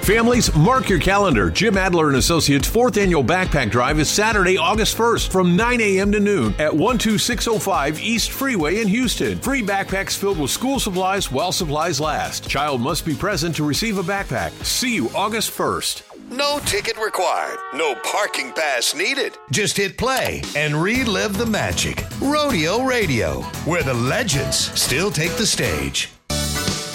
Families, mark your calendar. Jim Adler and Associates' 4th Annual Backpack Drive is Saturday, August 1st from 9 a.m. to noon at 12605 East Freeway in Houston. Free backpacks filled with school supplies while supplies last. Child must be present to receive a backpack. See you August 1st. No ticket required. No parking pass needed. Just hit play and relive the magic. Rodeo Radio, where the legends still take the stage.